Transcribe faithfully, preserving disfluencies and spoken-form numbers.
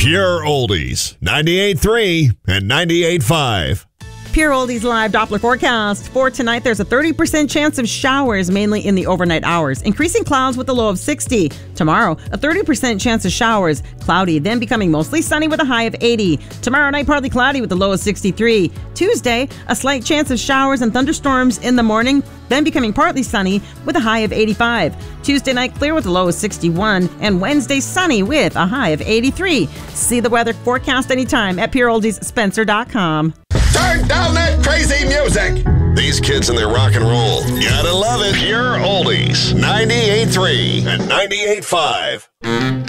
Pure Oldies, ninety-eight point three and ninety-eight point five. Pure Oldies Live Doppler forecast. For tonight, there's a thirty percent chance of showers, mainly in the overnight hours. Increasing clouds with a low of sixty. Tomorrow, a thirty percent chance of showers. Cloudy, then becoming mostly sunny with a high of eighty. Tomorrow night, partly cloudy with a low of sixty-three. Tuesday, a slight chance of showers and thunderstorms in the morning, then becoming partly sunny with a high of eighty-five. Tuesday night, clear with a low of sixty-one. And Wednesday, sunny with a high of eighty-three. See the weather forecast anytime at pure oldies spencer dot com. Turn down that crazy music! These kids and their rock and roll. Gotta love it. Pure Oldies, ninety-eight point three and ninety-eight point five.